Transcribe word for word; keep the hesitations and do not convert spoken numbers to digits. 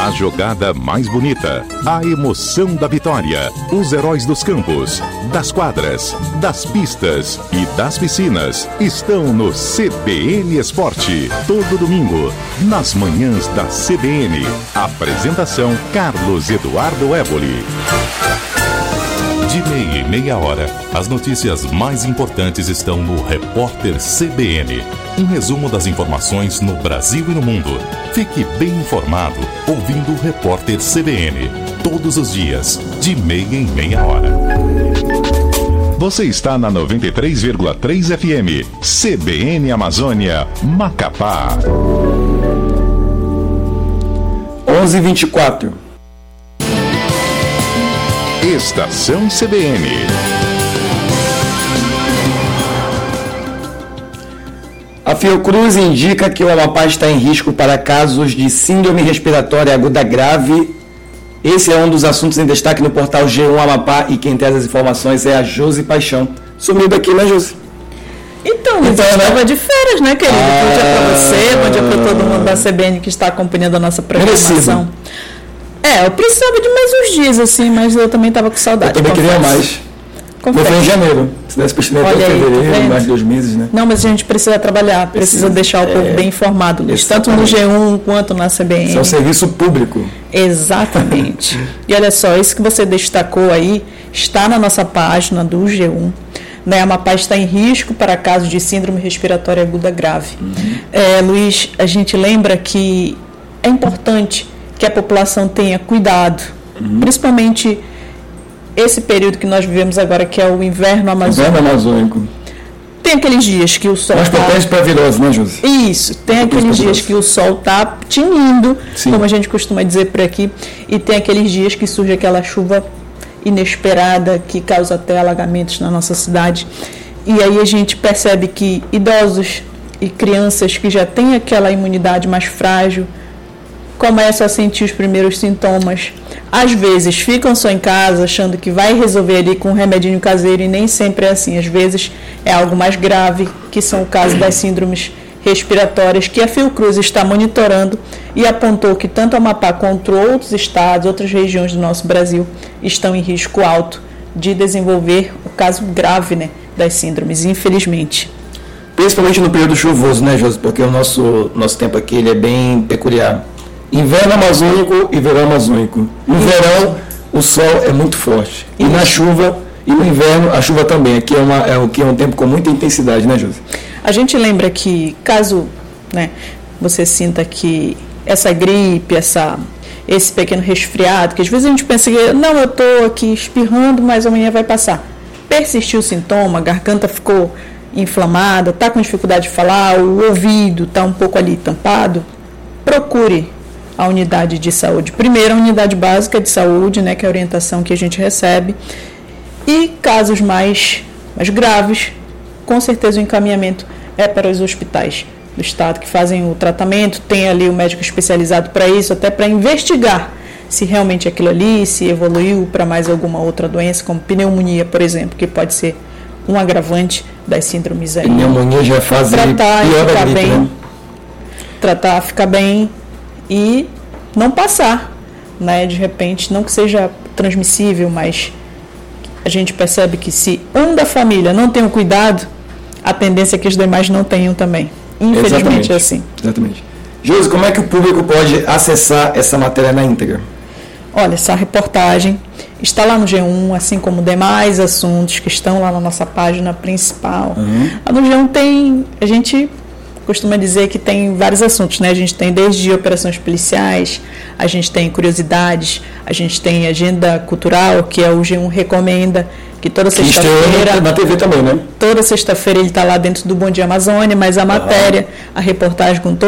A jogada mais bonita, a emoção da vitória, os heróis dos campos, das quadras, das pistas e das piscinas estão no C B N Esporte. Todo domingo, nas manhãs da C B N. Apresentação Carlos Eduardo Éboli. De meia e meia hora, as notícias mais importantes estão no Repórter C B N. Um resumo das informações no Brasil e no mundo. Fique bem informado ouvindo o Repórter C B N. Todos os dias, de meia em meia hora. Você está na noventa e três vírgula três F M. C B N Amazônia, Macapá. onze e vinte e quatro. Estação C B N. A Fiocruz indica que o Amapá está em risco para casos de síndrome respiratória aguda grave. Esse é um dos assuntos em destaque no portal G um Amapá e quem traz as informações é a Josi Paixão. Sumiu daqui, né, Josi? Então, então né? estava de férias, né, querido? Ah, bom dia para você, bom dia para todo mundo da C B N que está acompanhando a nossa programação. Merecido. É, eu precisava de mais uns dias, assim, mas eu também estava com saudade. Eu também queria mais. Confesso. Eu fui em janeiro. Se desse para estender até fevereiro, tá mais de dois meses, né? Não, mas a gente precisa trabalhar, precisa, precisa deixar o povo é, bem informado, Luiz, tanto no G um quanto na C B N. Isso é um serviço público. Exatamente. E olha só, isso que você destacou aí está na nossa página do G um. Né, a Amapá está em risco para casos de síndrome respiratória aguda grave. Uhum. É, Luiz, a gente lembra que é importante que a população tenha cuidado, uhum. principalmente esse período que nós vivemos agora, que é o inverno amazônico. Inverno amazônico. Tem aqueles dias que o sol mais propício para virose, né, José? Isso, tem aqueles dias que o sol está tinindo, Sim. como a gente costuma dizer por aqui, e tem aqueles dias que surge aquela chuva inesperada que causa até alagamentos na nossa cidade. E aí a gente percebe que idosos e crianças que já têm aquela imunidade mais frágil começam a sentir os primeiros sintomas. Às vezes ficam só em casa achando que vai resolver ali com um remedinho caseiro e nem sempre é assim. Às vezes é algo mais grave, que são o caso das síndromes respiratórias, que a Fiocruz está monitorando e apontou que tanto a Amapá quanto outros estados, outras regiões do nosso Brasil estão em risco alto de desenvolver o caso grave, né, das síndromes, infelizmente. Principalmente no período chuvoso, né, José? Porque o nosso, nosso tempo aqui ele é bem peculiar. Inverno amazônico e verão amazônico. No Isso. verão, o sol é muito forte. Isso. E na chuva, e no inverno, a chuva também. Aqui é, uma, é, aqui é um tempo com muita intensidade, né, José? A gente lembra que, caso né, você sinta que essa gripe, essa, esse pequeno resfriado, que às vezes a gente pensa que, não, eu estou aqui espirrando, mas amanhã vai passar. Persistiu o sintoma, a garganta ficou inflamada, está com dificuldade de falar, o ouvido está um pouco ali tampado, procure a unidade de saúde. Primeiro, a unidade básica de saúde, né, que é a orientação que a gente recebe. E casos mais, mais graves, com certeza o encaminhamento é para os hospitais do estado que fazem o tratamento. Tem ali o médico especializado para isso, até para investigar se realmente aquilo ali, se evoluiu para mais alguma outra doença, como pneumonia, por exemplo, que pode ser um agravante das síndromes aí. Pneumonia já é fase tratar pior e ficar da gripe, bem, né? Tratar, ficar bem e não passar, né? De repente, não que seja transmissível, mas a gente percebe que se um da família não tem o cuidado, a tendência é que os demais não tenham também. Infelizmente Exatamente. é assim. Exatamente. Josi, como é que o público pode acessar essa matéria na íntegra? Olha, essa reportagem está lá no G um, assim como demais assuntos que estão lá na nossa página principal. Uhum. A no G um tem, a gente costuma dizer que tem vários assuntos, né? A gente tem desde operações policiais, a gente tem curiosidades, a gente tem agenda cultural, que é o G um Recomenda, que toda sexta-feira... na T V também, né? Toda sexta-feira ele está lá dentro do Bom Dia Amazônia, mas a matéria, a reportagem com todos